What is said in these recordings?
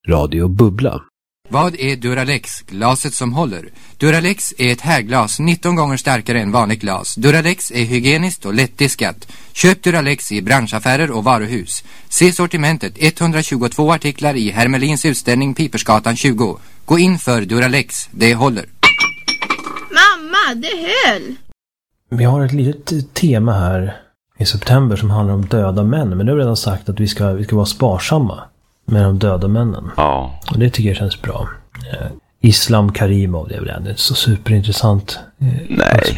Radio Bubbla. Vad är Duralex, glaset som håller? Duralex är ett härglas 19 gånger starkare än vanligt glas. Duralex är hygieniskt och lättdiskat. Köp Duralex i branschaffärer och varuhus. Se sortimentet, 122 artiklar i Hermelins utställning Pipersgatan 20. Gå in för Duralex, det håller. Mamma, det höll! Vi har ett litet tema här i september som handlar om döda män. Men det har redan sagt att vi ska vara sparsamma med de döda männen. Ja. Och det tycker jag känns bra. Islam Karimov, det är väl ändå så superintressant. Nej.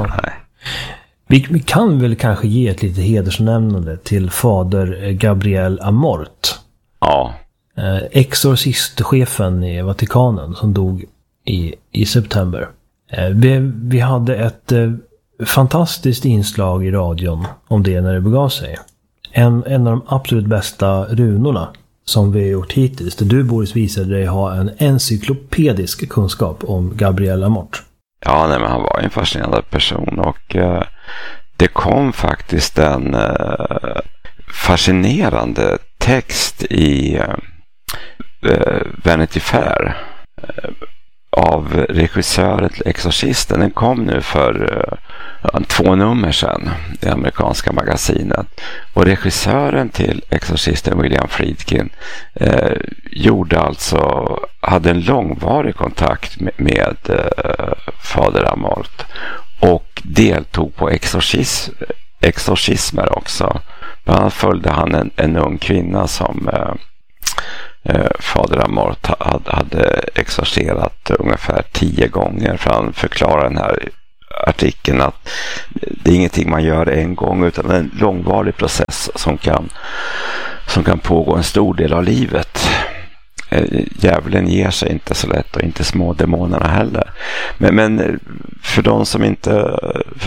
Vi kan väl kanske ge ett lite hedersnämnande till fader Gabriel Amort. Ja. Exorcistchefen i Vatikanen som dog i september. Vi hade ett fantastiskt inslag i radion om det när det begav sig. En av de absolut bästa runorna som vi har gjort hittills. Där du, Boris, visade dig ha en encyklopedisk kunskap om Gabriel Amort. Ja, nej, men han var en fascinerande person och det kom faktiskt en fascinerande text i Vanity Fair av regissören till Exorcisten. Den kom nu för 2 nummer sedan i det amerikanska magasinet. Och regissören till Exorcisten, William Friedkin, hade en långvarig kontakt med fader Amort och deltog på exorcismer också. Bland annat följde han en ung kvinna som fader Amort hade exorcerat ungefär 10 gånger, för han förklarar den här artikeln att det är ingenting man gör en gång utan en långvarig process som kan pågå en stor del av livet. Djävulen ger sig inte så lätt och inte små demonerna heller. Men för de som inte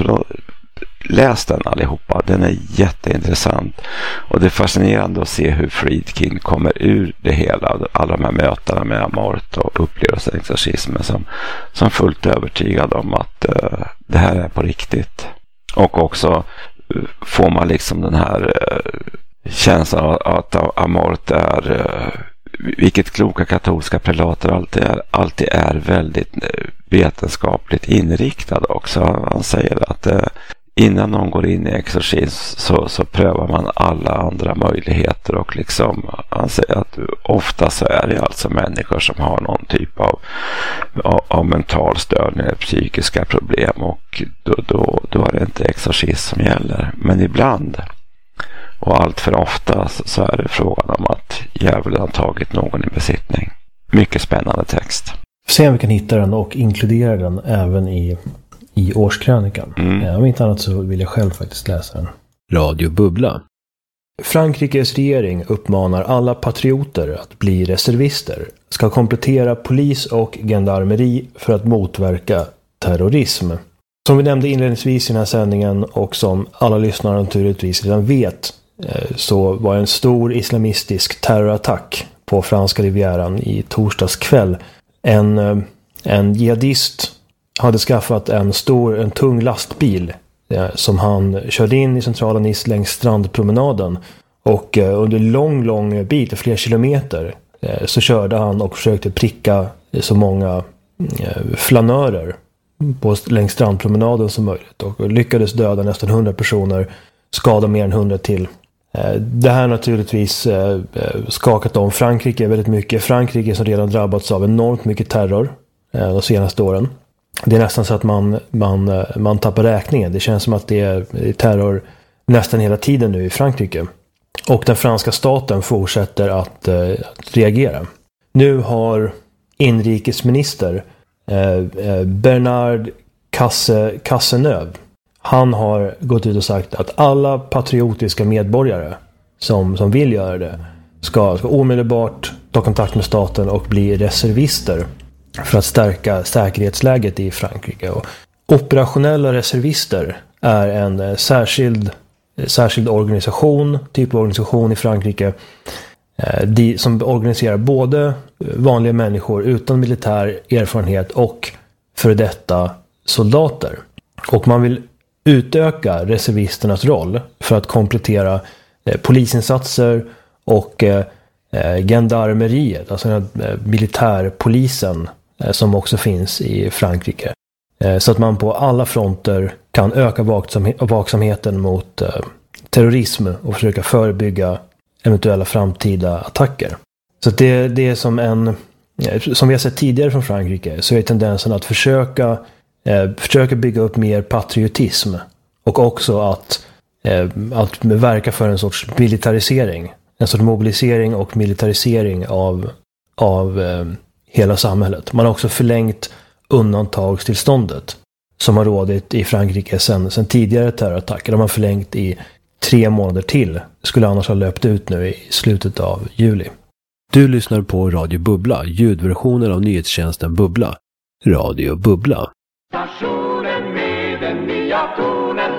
läs den allihopa, den är jätteintressant och det är fascinerande att se hur Friedkin kommer ur det hela, alla de här mötena med Amort och upplevelsen av exorcismen som fullt övertygad om att det här är på riktigt. Och också får man liksom den här känslan att Amort är, vilket kloka katolska prelater alltid är väldigt vetenskapligt inriktad också. Han säger att innan någon går in i exorcism så prövar man alla andra möjligheter och liksom, han säger att ofta så är det alltså människor som har någon typ av mental störning eller psykiska problem och då är det inte exorcism som gäller. Men ibland och allt för ofta så är det frågan om att djävulen har tagit någon i besittning. Mycket spännande text. Se om vi kan hitta den och inkludera den även i årskrönikan. Om inte annat så vill jag själv faktiskt läsa den. Radio Bubbla. Frankrikes regering uppmanar alla patrioter att bli reservister. Ska komplettera polis och gendarmeri för att motverka terrorism. Som vi nämnde inledningsvis i den här sändningen och som alla lyssnare naturligtvis redan vet, så var en stor islamistisk terrorattack på franska rivieran i torsdags kväll. En jihadist hade skaffat en tung lastbil som han körde in i centrala Nice längs strandpromenaden. Och under lång bit, flera kilometer, så körde han och försökte pricka så många flanörer längs strandpromenaden som möjligt. Och lyckades döda nästan 100 personer, skada mer än 100 till. Det här naturligtvis skakat om Frankrike väldigt mycket. Frankrike som redan drabbats av enormt mycket terror de senaste åren. Det är nästan så att man tappar räkningen. Det känns som att det är terror nästan hela tiden nu i Frankrike. Och den franska staten fortsätter att reagera. Nu har inrikesminister Bernard Cazeneuve, han har gått ut och sagt att alla patriotiska medborgare som vill göra det ska omedelbart ta kontakt med staten och bli reservister för att stärka säkerhetsläget i Frankrike. Och operationella reservister är en särskild organisation, typ av organisation i Frankrike, som organiserar både vanliga människor utan militär erfarenhet och för detta soldater. Och man vill utöka reservisternas roll för att komplettera polisinsatser och gendarmeriet, alltså militärpolisen som också finns i Frankrike. Så att man på alla fronter kan öka vaksamheten mot terrorism och försöka förebygga eventuella framtida attacker. Så att det är som vi har sett tidigare från Frankrike, så är tendensen att försöka bygga upp mer patriotism och också att verka för en sorts militarisering, en sorts mobilisering och militarisering av hela samhället. Man har också förlängt undantagstillståndet som har rådit i Frankrike sedan tidigare terrorattacker. De har förlängt i 3 månader till. Skulle annars ha löpt ut nu i slutet av juli. Du lyssnar på Radio Bubbla, ljudversionen av nyhetstjänsten Bubbla. Radio Bubbla. Stationen med den nya tonen.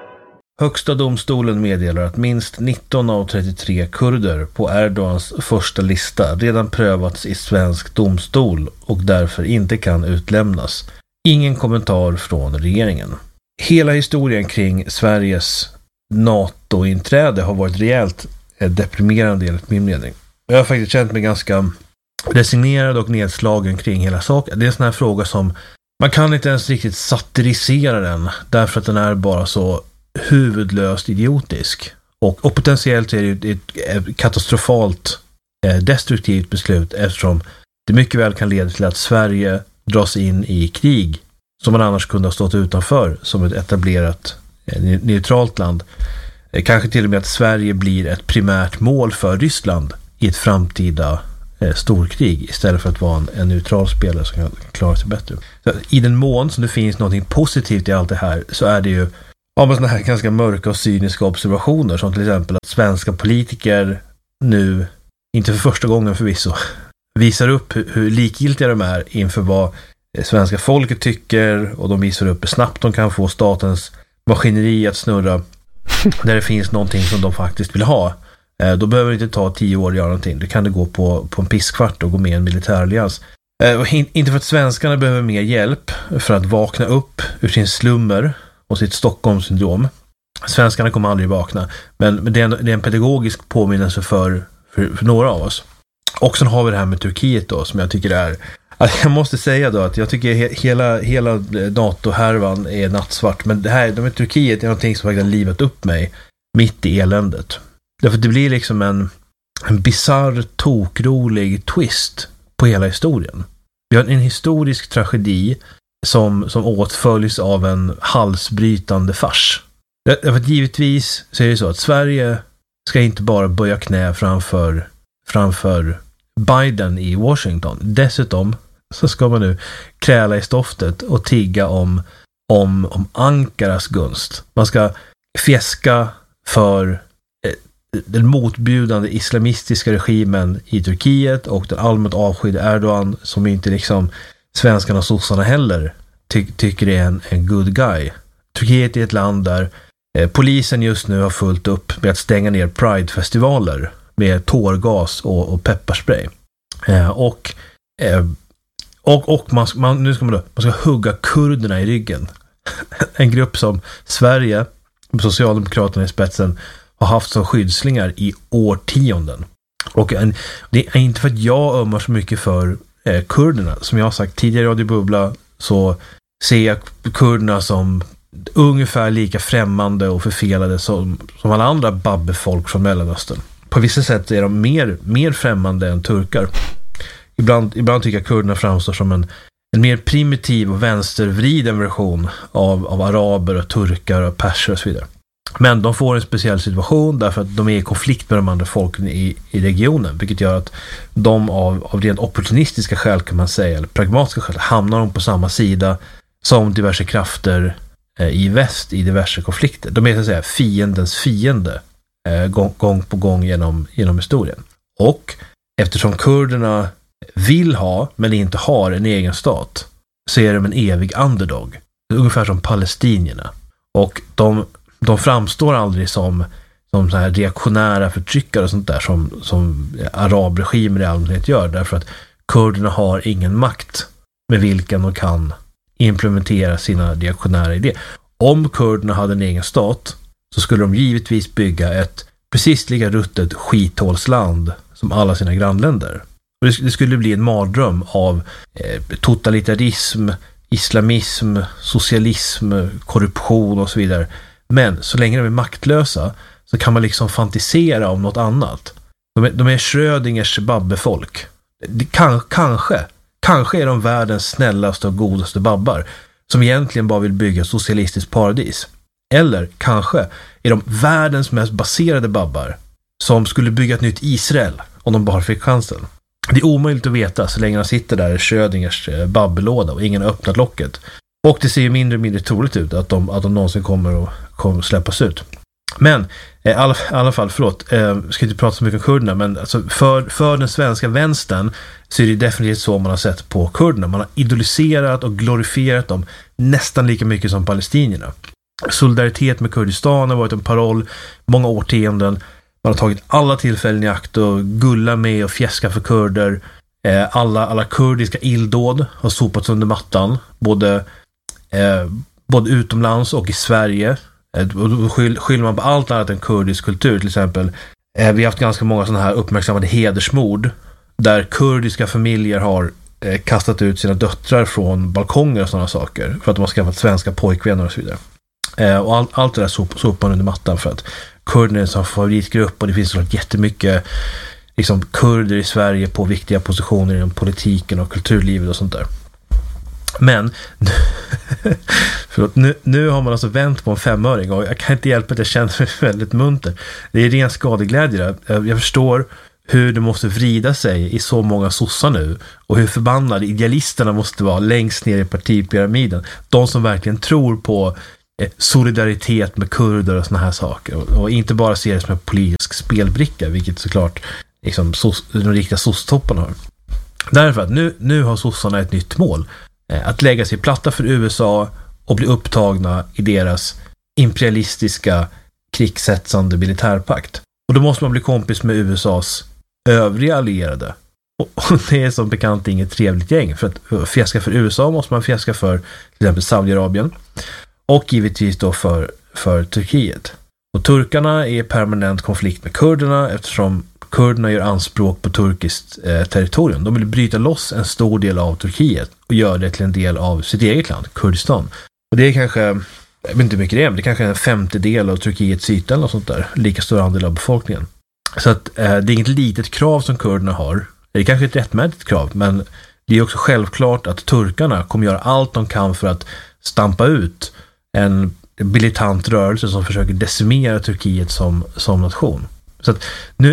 Högsta domstolen meddelar att minst 19 av 33 kurder på Erdogans första lista redan prövats i svensk domstol och därför inte kan utlämnas. Ingen kommentar från regeringen. Hela historien kring Sveriges NATO-inträde har varit rejält deprimerande enligt min mening. Jag har faktiskt känt mig ganska resignerad och nedslagen kring hela saken. Det är en sån här fråga som man kan inte ens riktigt satirisera den därför att den är bara så huvudlöst idiotisk. Och potentiellt är det ett katastrofalt destruktivt beslut eftersom det mycket väl kan leda till att Sverige dras in i krig som man annars kunde ha stått utanför som ett etablerat neutralt land. Kanske till och med att Sverige blir ett primärt mål för Ryssland i ett framtida storkrig istället för att vara en neutral spelare som kan klara sig bättre. Så i den mån som det finns något positivt i allt det här så är det ju sådana här ganska mörka och cyniska observationer som till exempel att svenska politiker nu, inte för första gången förvisso, visar upp hur likgiltiga de är inför vad svenska folket tycker och de visar upp hur snabbt de kan få statens maskineri att snurra när det finns någonting som de faktiskt vill ha. Då behöver det inte ta 10 år att göra någonting. Det kan det gå på en pisskvart och gå med i en militärallians. Inte för att svenskarna behöver mer hjälp för att vakna upp ur sin slummer och sitt Stockholmssyndrom. Svenskarna kommer aldrig vakna. Men det är en pedagogisk påminnelse för några av oss. Och sen har vi det här med Turkiet då, som jag tycker är... Jag måste säga då att jag tycker hela NATO-härvan är nattsvart. Men det här med Turkiet är någonting som verkligen livat upp mig mitt i eländet. Därför att det blir liksom en bizarr, tokrolig twist på hela historien. Vi har en historisk tragedi som åtföljs av en halsbrytande fars. Därför att givetvis så är det så att Sverige ska inte bara böja knä framför Biden i Washington. Dessutom så ska man nu kräla i stoftet och tigga om Ankaras gunst. Man ska fjäska för den motbjudande islamistiska regimen i Turkiet och den allmänt avskydda Erdogan som inte liksom svenskarna och sossarna heller tycker är en good guy. Turkiet är ett land där polisen just nu har fullt upp med att stänga ner Pride-festivaler med tårgas och pepparspray. Nu ska man ska hugga kurderna i ryggen. En grupp som Sverige, Socialdemokraterna i spetsen, har haft som skyddslingar i årtionden. Och det är inte för att jag ömmar så mycket för kurderna. Som jag har sagt tidigare i Radio Bubbla så ser jag kurderna som ungefär lika främmande och förfelade som alla andra babbefolk från Mellanöstern. På vissa sätt är de mer främmande än turkar. Ibland tycker jag kurderna framstår som en mer primitiv och vänstervriden version av araber och turkar och perser och så vidare. Men de får en speciell situation därför att de är i konflikt med de andra folken i regionen, vilket gör att de av rent opportunistiska skäl kan man säga, eller pragmatiska skäl, hamnar de på samma sida som diverse krafter i väst i diverse konflikter. De är så att säga fiendens fiende gång på gång genom historien. Och eftersom kurderna vill ha men inte har en egen stat så är de en evig underdog. Ungefär som palestinierna. Och de framstår aldrig som så här reaktionära förtryckare och sånt där som arabregimer i allmänhet gör, därför att kurderna har ingen makt med vilken de kan implementera sina reaktionära idéer. Om kurderna hade en egen stat så skulle de givetvis bygga ett precis lika ruttet skithålsland som alla sina grannländer. Och det skulle bli en mardröm av totalitarism, islamism, socialism, korruption och så vidare. Men så länge de är maktlösa så kan man liksom fantisera om något annat. De är Schrödingers babbefolk. Kanske är de världens snällaste och godaste babbar som egentligen bara vill bygga socialistiskt paradis. Eller kanske är de världens mest baserade babbar som skulle bygga ett nytt Israel om de bara fick chansen. Det är omöjligt att veta så länge de sitter där i Schrödingers babbelåda och ingen har öppnat locket. Och det ser ju mindre och mindre troligt ut att de någonsin kommer att släppas ut. Men i alla fall, jag ska inte prata så mycket om kurderna, men alltså för den svenska vänstern så är det definitivt så man har sett på kurderna. Man har idoliserat och glorifierat dem nästan lika mycket som palestinierna. Solidaritet med Kurdistan har varit en paroll många årtionden. Man har tagit alla tillfällen i akt och gulla med och fjäska för kurder. Alla kurdiska illdåd har sopats under mattan, både utomlands och i Sverige. Då skyller man på allt annat än kurdisk kultur. Till exempel, vi har haft ganska många sådana här uppmärksammade hedersmord där kurdiska familjer har kastat ut sina döttrar från balkonger och sådana saker för att de har skaffat svenska pojkvänner och så vidare. Och allt det där sopar under mattan för att kurderna är en sån favoritgrupp och det finns så jättemycket liksom, kurder i Sverige på viktiga positioner inom politiken och kulturlivet och sånt där. Men nu har man alltså vänt på en 5-öring och jag kan inte hjälpa att jag känner mig väldigt munter. Det är ren skadeglädje. Jag förstår hur det måste vrida sig i så många sossar nu och hur förbannade idealisterna måste vara längst ner i partipyramiden. De som verkligen tror på solidaritet med kurder och såna här saker och inte bara ser det som en politisk spelbricka, vilket såklart liksom, de riktiga sosstopparna har. Därför att nu har sossarna ett nytt mål. Att lägga sig platta för USA och bli upptagna i deras imperialistiska krigshetsande militärpakt. Och då måste man bli kompis med USAs övriga allierade. Och det är som bekant inget trevligt gäng. För att fjäska för USA måste man fjäska för till exempel Saudiarabien. Och givetvis då för Turkiet. Och turkarna är i permanent konflikt med kurderna eftersom kurderna gör anspråk på turkiskt territorium. De vill bryta loss en stor del av Turkiet och göra det till en del av sitt eget land, Kurdistan. Och det är kanske, jag vet inte hur mycket det är, men det är kanske en 50% av Turkiets yta eller något sånt där. Lika stor andel av befolkningen. Så att det är inget litet krav som kurderna har. Det är kanske ett rättmätigt krav, men det är också självklart att turkarna kommer göra allt de kan för att stampa ut en militant rörelse som försöker decimera Turkiet som nation. Så att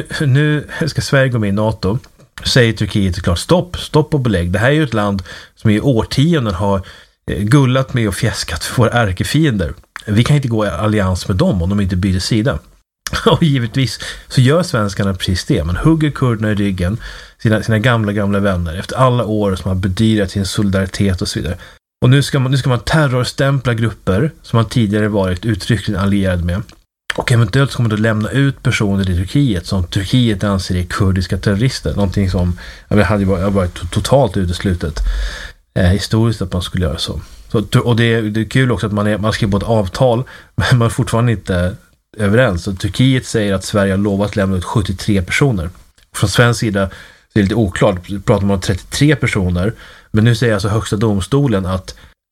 nu ska Sverige gå med i NATO, säger Turkiet såklart stopp och belägg. Det här är ju ett land som i årtionden har gullat med och fjäskat för våra ärkefiender. Vi kan inte gå i allians med dem om de inte byter sida. Och givetvis så gör svenskarna precis det. Man hugger kurderna i ryggen, sina gamla vänner efter alla år som har bedyrat sin solidaritet och så vidare. Och nu ska man terrorstämpla grupper som man tidigare varit uttryckligen allierad med. Och eventuellt kommer man att lämna ut personer i Turkiet som Turkiet anser är kurdiska terrorister. Någonting som hade varit totalt uteslutet historiskt att man skulle göra så. Och det är kul också att man skriver på ett avtal, men man är fortfarande inte överens. Så Turkiet säger att Sverige har lovat lämna ut 73 personer. Från svensk sida så är det lite oklart. Pratar man om 33 personer. Men nu säger alltså högsta domstolen att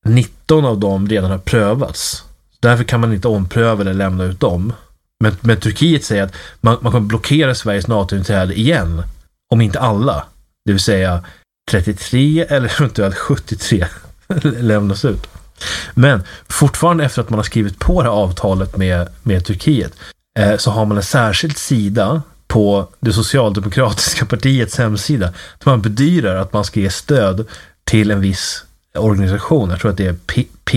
19 av dem redan har prövats. Därför kan man inte ompröva eller lämna ut dem. Men Turkiet säger att man kommer blockera Sveriges NATO-inträde igen. Om inte alla. Det vill säga 33 eller eventuellt 73 lämnas ut. Men fortfarande efter att man har skrivit på det här avtalet med Turkiet så har man en särskild sida på det socialdemokratiska partiets hemsida där man bedyrar att man ska ge stöd till en viss organisation. Jag tror att det är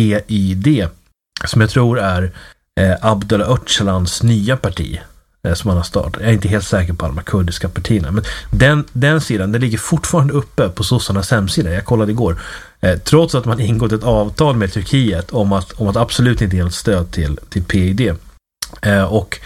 PYD som jag tror är Abdullah Öcalans nya parti som han har startat. Jag är inte helt säker på alla de kurdiska partierna. Men den sidan, den ligger fortfarande uppe på sossarnas hemsida. Jag kollade igår. Trots att man ingått ett avtal med Turkiet om att absolut inte ge något stöd till PYD. Och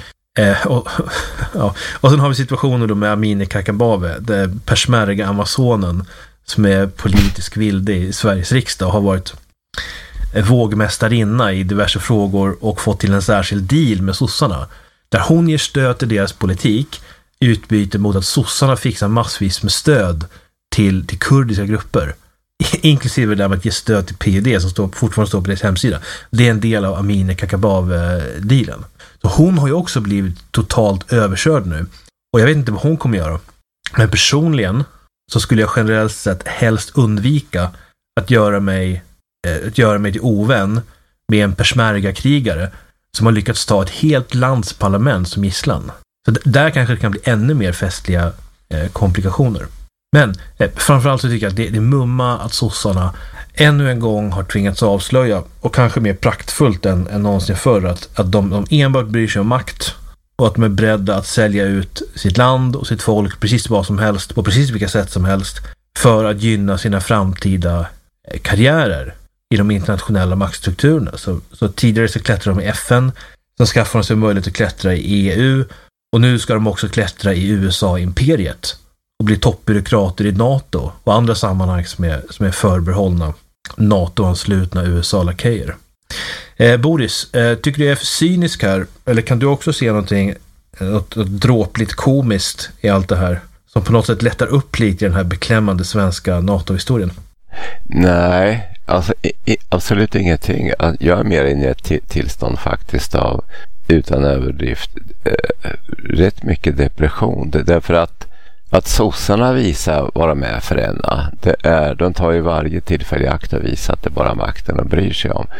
sen har vi situationer då med Amineh Kakabaveh, Peshmerga-amazonen som är politisk vilde i Sveriges riksdag och har varit vågmästarinna i diverse frågor och fått till en särskild deal med sossarna. Där hon ger stöd till deras politik utbyte mot att sossarna fixar massvis med stöd till kurdiska grupper. Inklusive det där med att ge stöd till PYD som fortfarande står på deras hemsida. Det är en del av Amineh Kakabaveh-dealen. Så hon har ju också blivit totalt överkörd nu. Och jag vet inte vad hon kommer göra. Men personligen så skulle jag generellt sett helst undvika att göra mig till ovän med en peshmerga-krigare som har lyckats ta ett helt lands parlament som gisslan. Så där kanske det kan bli ännu mer festliga komplikationer. Men framförallt så tycker jag att det är mumma att sossarna ännu en gång har tvingats avslöja, och kanske mer praktfullt än någonsin förr, att de enbart bryr sig om makt och att de är beredda att sälja ut sitt land och sitt folk precis vad som helst, på precis vilka sätt som helst, för att gynna sina framtida karriärer i de internationella maktstrukturerna. Så tidigare så klättrade de i FN, sen skaffade de sig möjlighet att klättra i EU, och nu ska de också klättra i USA-imperiet och bli toppbyråkrater i NATO och andra sammanhang som är förbehållna NATO-anslutna USA-lakejer. Boris, tycker du är för cynisk här? Eller kan du också se något dråpligt komiskt i allt det här som på något sätt lättar upp lite i den här beklämmande svenska NATO-historien? Nej, alltså absolut ingenting. Jag är mer inne i ett tillstånd faktiskt av, utan överdrift, rätt mycket depression. Därför att sossarna visar vara med för ena. De tar ju varje tillfälle i akt att visa att det bara är makten de bryr sig om.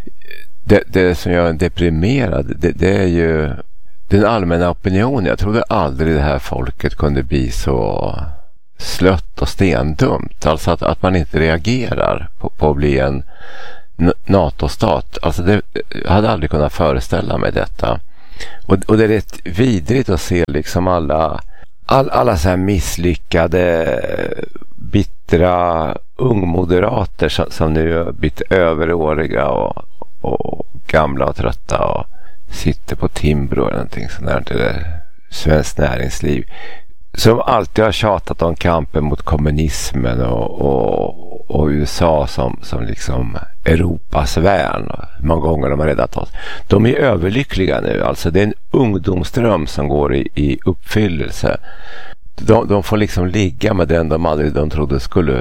Det som gör en deprimerad, det är ju den allmänna opinionen. Jag trodde aldrig det här folket kunde bli så slött och stendumt. Alltså att man inte reagerar på att bli en NATO-stat. Alltså jag hade aldrig kunnat föreställa mig detta. Och det är rätt vidrigt att se liksom alla så här misslyckade, bittra ungmoderater som nu har blivit överåriga och gamla och trötta och sitter på Timbro eller någonting sånt där till det svenskt näringsliv, som alltid har tjatat om kampen mot kommunismen och USA som liksom Europas värn. Många gånger de har räddat oss. De är överlyckliga nu. Alltså det är en ungdomsdröm som går i uppfyllelse. De får liksom ligga med den de trodde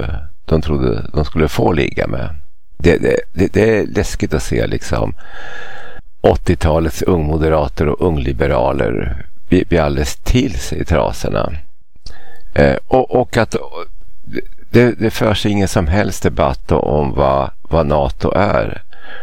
de skulle få ligga med. Det är läskigt att se liksom 80-talets ungmoderater och ungliberaler blir alldeles till sig i trasorna. Och att det förs ingen som helst debatt om vad NATO är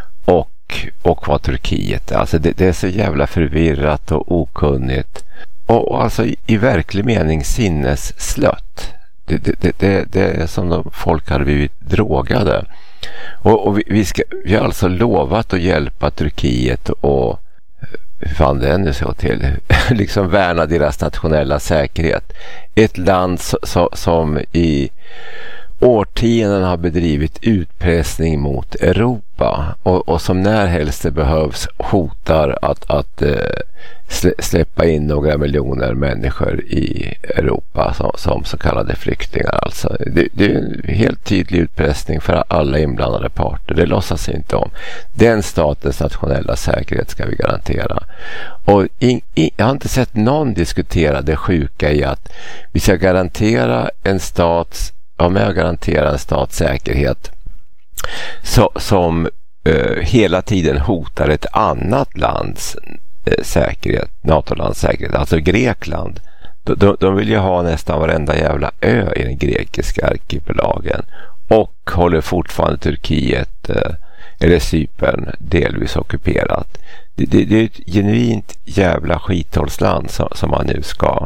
och vad Turkiet är. Alltså det är så jävla förvirrat och okunnigt och alltså i verklig mening sinnesslött. Det är som folk har blivit drogade. Och vi har alltså lovat att hjälpa Turkiet och hur fan det ännu så till liksom värna deras nationella säkerhet. Ett land som i årtionden har bedrivit utpressning mot Europa och som när helst det behövs hotar att släppa in några miljoner människor i Europa som så kallade flyktingar. Alltså, det är en helt tydlig utpressning för alla inblandade parter. Det låtsas sig inte om. Den statens nationella säkerhet ska vi garantera. Och jag har inte sett någon diskutera det sjuka i att vi ska garantera en stats säkerhet som hela tiden hotar ett annat lands säkerhet, NATO-lands säkerhet, alltså Grekland. De vill ju ha nästan varenda jävla ö i den grekiska arkipelagen och håller fortfarande Turkiet eller Cypern delvis ockuperat. Det är ett genuint jävla skithållsland som man nu ska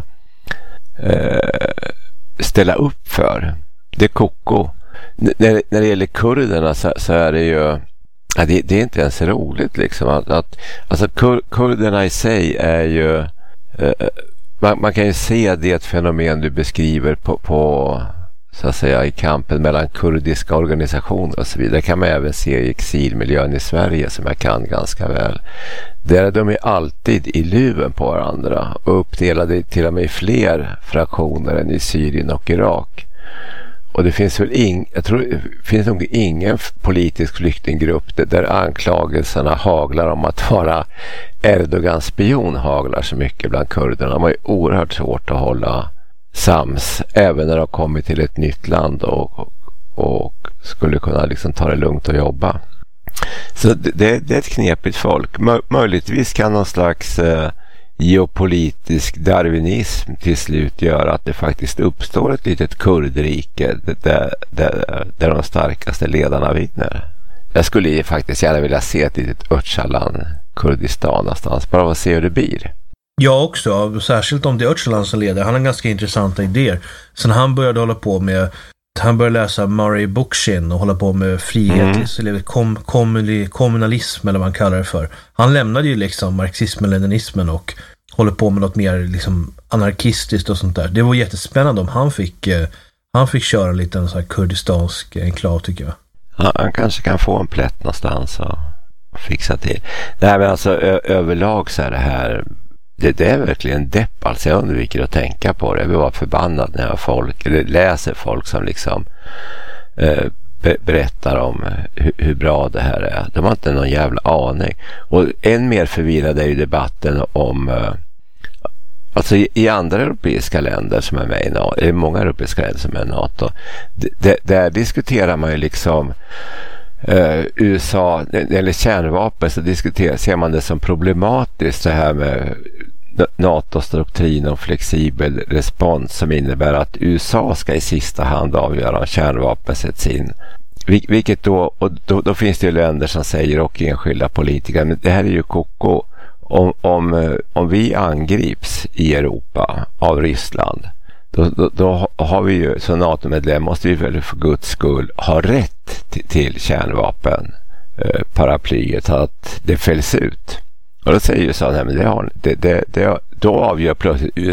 ställa upp för. Det är koko. När det gäller kurderna så är det ju det är inte ens roligt liksom alltså kurderna i sig är ju man kan ju se det fenomen du beskriver på så att säga i kampen mellan kurdiska organisationer och så vidare. Det kan man även se i exilmiljön i Sverige som jag kan ganska väl. Där de är alltid i luven på varandra och uppdelade till och med i fler fraktioner än i Syrien och Irak. Och det finns väl jag tror det finns nog ingen politisk flyktinggrupp där anklagelserna haglar om att vara Erdogans spion haglar så mycket bland kurderna. De har ju oerhört svårt att hålla sams även när de kommit till ett nytt land och skulle kunna liksom ta det lugnt och jobba. Så det är ett knepigt folk. Möjligtvis kan någon slags geopolitisk darwinism till slut göra att det faktiskt uppstår ett litet kurdrike där de starkaste ledarna vinner. Jag skulle faktiskt gärna vilja se ett litet Öcalan, Kurdistan någonstans, bara för att se hur det blir. Jag också, särskilt om det är Öcalan som leder. Han har ganska intressanta idéer. Sen han började hålla på med, han började läsa Murray Bookchin och hålla på med frihet, eller kommunalism eller vad man kallar det för. Han lämnade ju liksom marxismen, leninismen och håller på med något mer liksom anarkistiskt och sånt där. Det var jättespännande om han fick köra en liten så här kurdistansk enklav, tycker jag. Ja, han kanske kan få en plätt någonstans och fixa till. Nej, men alltså överlag så är det här, det är verkligen depp. Alltså jag undviker att tänka på det. Jag blir bara förbannad när jag läser folk som liksom berättar om hur bra det här är. De har inte någon jävla aning. Och än mer förvirrad är ju debatten om alltså i andra europeiska länder som är med i NATO, det är många europeiska länder som är i NATO, där diskuterar man ju liksom USA eller kärnvapen, så ser man det som problematiskt, det här med NATOs doktrin och flexibel respons som innebär att USA ska i sista hand avgöra om kärnvapen sätts in. Vilket då finns det ju länder som säger, och enskilda politiker, men det här är ju koko. Om vi angrips i Europa av Ryssland, då har vi ju som NATO-medlem, måste vi väl för Guds skull ha rätt till kärnvapen paraplyet, att det fälls ut. Och då säger ju så här, men då avgör plötsligt